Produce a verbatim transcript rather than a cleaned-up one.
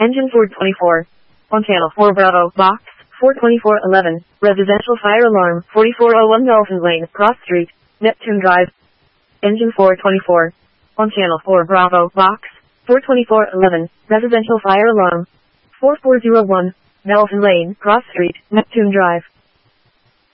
Engine four twenty-four. On channel four Bravo, box four twenty-four eleven, residential fire alarm, forty-four oh one Dolphin Lane, Cross Street, Neptune Drive. Engine four twenty-four. On channel four Bravo, box four twenty-four eleven, residential fire alarm, four four oh one, Dolphin Lane, Cross Street, Neptune Drive.